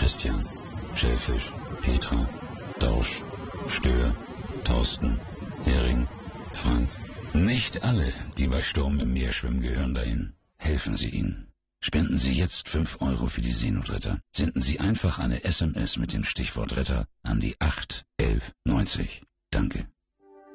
Christian, Schellfisch, Petra, Dausch, Stör, Thorsten, Hering, Frank. Nicht alle, die bei Sturm im Meer schwimmen, gehören dahin. Helfen Sie ihnen. Spenden Sie jetzt 5 Euro für die Seenotretter. Senden Sie einfach eine SMS mit dem Stichwort Retter an die 81190. Danke.